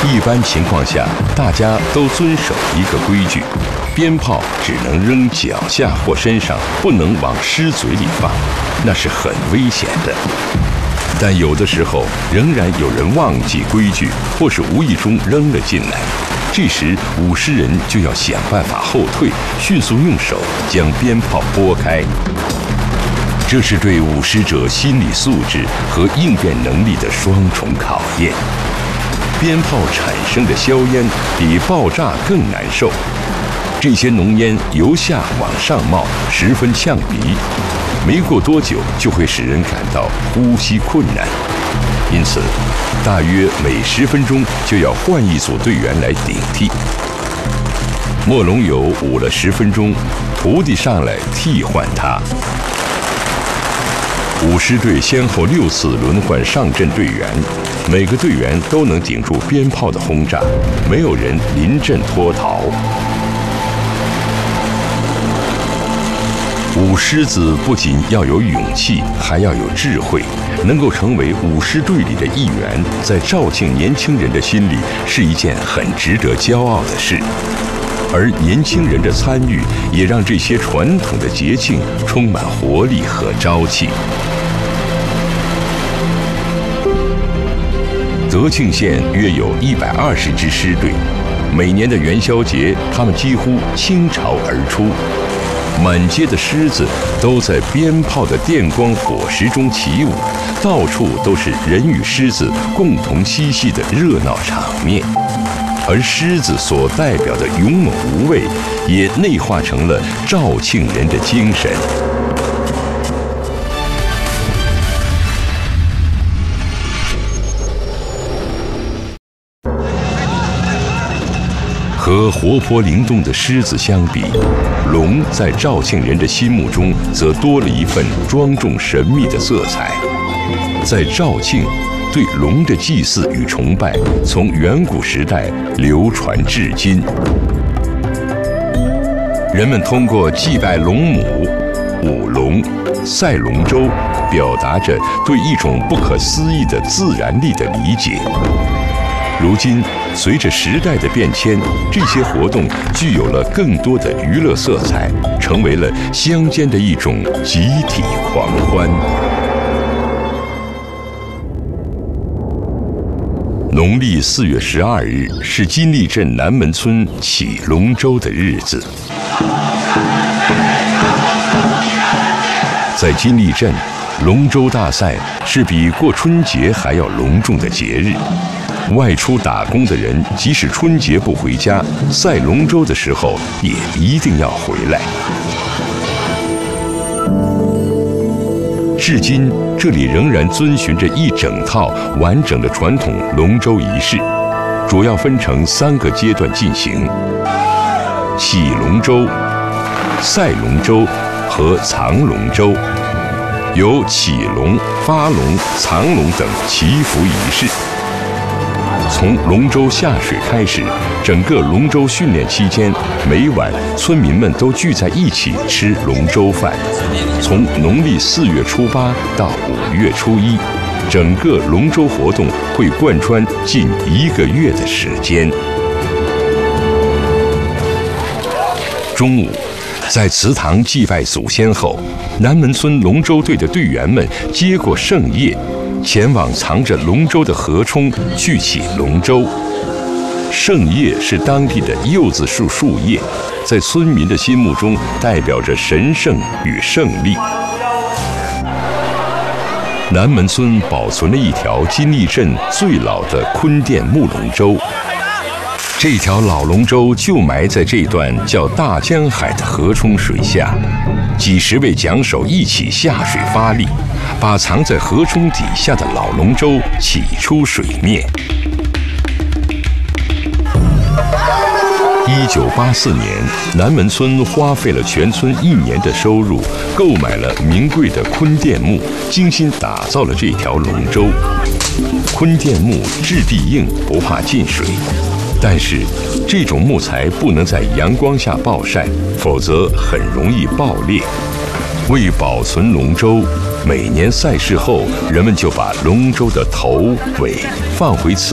一般情况下，大家都遵守一个规矩：鞭炮只能扔脚下或身上，不能往狮嘴里放，那是很危险的。但有的时候，仍然有人忘记规矩，或是无意中扔了进来。这时，舞狮人就要想办法后退，迅速用手将鞭炮拨开。这是对舞狮者心理素质和应变能力的双重考验。鞭炮产生的硝烟比爆炸更难受，这些浓烟由下往上冒，十分呛鼻，没过多久就会使人感到呼吸困难。因此，大约每10分钟就要换一组队员来顶替。莫龙友舞了10分钟，徒弟上来替换他。舞狮队先后6次轮换上阵队员，每个队员都能顶住鞭炮的轰炸，没有人临阵脱逃。舞狮子不仅要有勇气，还要有智慧，能够成为舞狮队里的一员，在肇庆年轻人的心里是一件很值得骄傲的事。而年轻人的参与，也让这些传统的节庆充满活力和朝气。德庆县约有120支狮队，每年的元宵节，他们几乎倾巢而出。满街的狮子都在鞭炮的电光火石中起舞，到处都是人与狮子共同嬉戏的热闹场面。而狮子所代表的勇猛无畏，也内化成了肇庆人的精神。和活泼灵动的狮子相比，龙在肇庆人的心目中则多了一份庄重神秘的色彩。在肇庆，对龙的祭祀与崇拜从远古时代流传至今。人们通过祭拜龙母、舞龙、赛龙舟，表达着对一种不可思议的自然力的理解。如今，随着时代的变迁，这些活动具有了更多的娱乐色彩，成为了乡间的一种集体狂欢。农历4月12日是金利镇南门村起龙舟的日子。在金利镇，龙舟大赛是比过春节还要隆重的节日。外出打工的人，即使春节不回家，赛龙舟的时候也一定要回来。至今，这里仍然遵循着一整套完整的传统龙舟仪式，主要分成3个阶段进行：起龙舟、赛龙舟和藏龙舟，有起龙、发龙、藏龙等祈福仪式。从龙舟下水开始，整个龙舟训练期间，每晚村民们都聚在一起吃龙舟饭。从农历4月初8到5月初1，整个龙舟活动会贯穿近1个月的时间。中午，在祠堂祭拜祖先后，南门村龙舟队的队员们接过圣业，前往藏着龙舟的河冲去起龙舟。圣叶是当地的柚子树树叶，在村民的心目中代表着神圣与胜利。南门村保存了一条金利镇最老的坤甸木龙舟，这条老龙舟就埋在这段叫大江海的河冲水下，几十位桨手一起下水发力，把藏在河冲底下的老龙舟起出水面。1984年，南门村花费了全村1年的收入，购买了名贵的坤甸木，精心打造了这条龙舟。坤甸木质地硬，不怕进水，但是这种木材不能在阳光下暴晒，否则很容易爆裂。为保存龙舟，每年赛事后，人们就把龙舟的头尾放回